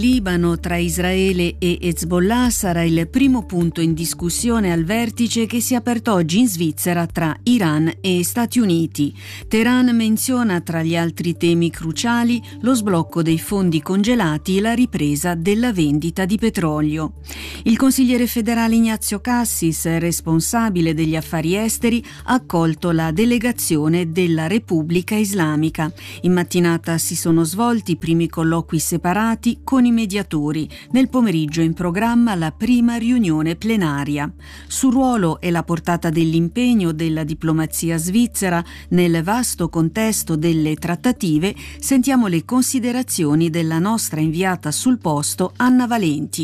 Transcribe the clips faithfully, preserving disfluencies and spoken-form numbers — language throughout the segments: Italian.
Libano tra Israele e Hezbollah sarà il primo punto in discussione al vertice che si è aperto oggi in Svizzera tra Iran e Stati Uniti. Teheran menziona tra gli altri temi cruciali lo sblocco dei fondi congelati e la ripresa della vendita di petrolio. Il consigliere federale Ignazio Cassis, responsabile degli affari esteri, ha accolto la delegazione della Repubblica Islamica. In mattinata si sono svolti i primi colloqui separati con i mediatori. Nel pomeriggio in programma la prima riunione plenaria. Sul ruolo e la portata dell'impegno della diplomazia svizzera nel vasto contesto delle trattative sentiamo le considerazioni della nostra inviata sul posto Anna Valenti.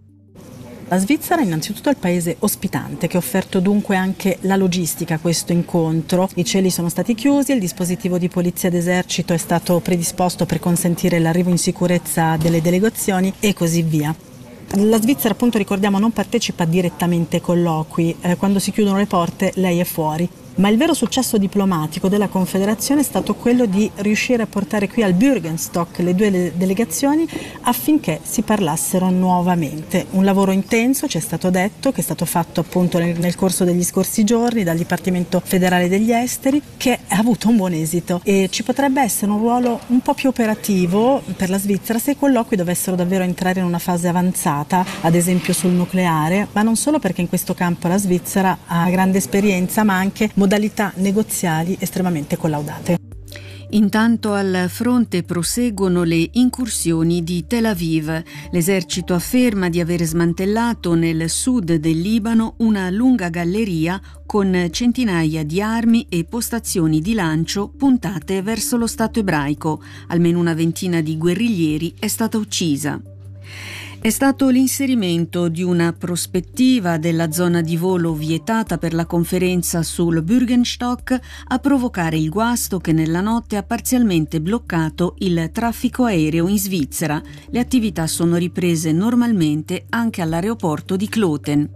La Svizzera innanzitutto è il paese ospitante che ha offerto dunque anche la logistica a questo incontro. I cieli sono stati chiusi, il dispositivo di polizia d'esercito è stato predisposto per consentire l'arrivo in sicurezza delle delegazioni e così via. La Svizzera, appunto, ricordiamo, non partecipa direttamente ai colloqui, eh, quando si chiudono le porte lei è fuori. Ma il vero successo diplomatico della Confederazione è stato quello di riuscire a portare qui al Bürgenstock le due le- delegazioni affinché si parlassero nuovamente. Un lavoro intenso, ci è stato detto, che è stato fatto appunto nel, nel corso degli scorsi giorni dal Dipartimento Federale degli Esteri, che ha avuto un buon esito e ci potrebbe essere un ruolo un po' più operativo per la Svizzera se i colloqui dovessero davvero entrare in una fase avanzata, ad esempio sul nucleare, ma non solo perché in questo campo la Svizzera ha grande esperienza, ma anche modalità negoziali estremamente collaudate. Intanto al fronte proseguono le incursioni di Tel Aviv. L'esercito afferma di aver smantellato nel sud del Libano una lunga galleria con centinaia di armi e postazioni di lancio puntate verso lo Stato ebraico. Almeno una ventina di guerriglieri è stata uccisa. È stato l'inserimento di una prospettiva della zona di volo vietata per la conferenza sul Bürgenstock a provocare il guasto che nella notte ha parzialmente bloccato il traffico aereo in Svizzera. Le attività sono riprese normalmente anche all'aeroporto di Kloten.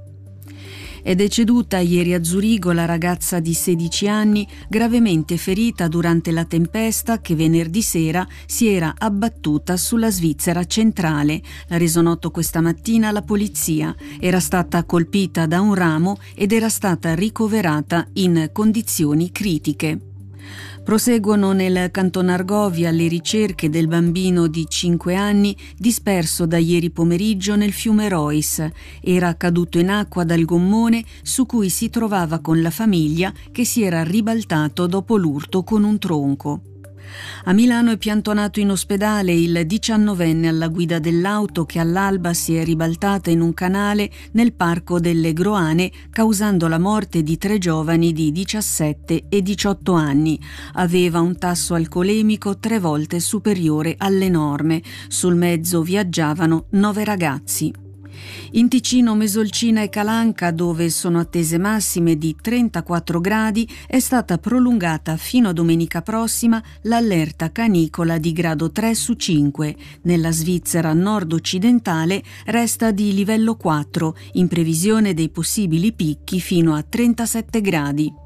È deceduta ieri a Zurigo la ragazza di sedici anni gravemente ferita durante la tempesta che venerdì sera si era abbattuta sulla Svizzera centrale. L'ha reso noto questa mattina la polizia. Era stata colpita da un ramo ed era stata ricoverata in condizioni critiche. Proseguono nel canton Argovia le ricerche del bambino di cinque anni disperso da ieri pomeriggio nel fiume Rois. Era caduto in acqua dal gommone su cui si trovava con la famiglia che si era ribaltato dopo l'urto con un tronco. A Milano è piantonato in ospedale il diciannovenne alla guida dell'auto che all'alba si è ribaltata in un canale nel parco delle Groane, causando la morte di tre giovani di diciassette e diciotto anni. Aveva un tasso alcolemico tre volte superiore alle norme. Sul mezzo viaggiavano nove ragazzi. In Ticino, Mesolcina e Calanca, dove sono attese massime di trentaquattro gradi, è stata prolungata fino a domenica prossima l'allerta canicola di grado tre su cinque. Nella Svizzera nord-occidentale resta di livello quattro, in previsione dei possibili picchi fino a trentasette gradi.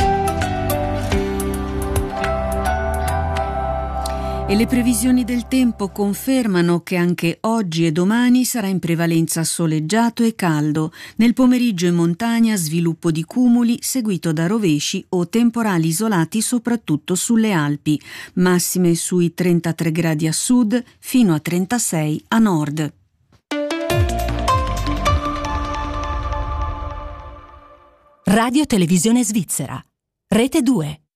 E le previsioni del tempo confermano che anche oggi e domani sarà in prevalenza soleggiato e caldo. Nel pomeriggio in montagna sviluppo di cumuli seguito da rovesci o temporali isolati soprattutto sulle Alpi. Massime sui trentatré gradi a sud fino a trentasei a nord. Radio Televisione Svizzera. Rete due.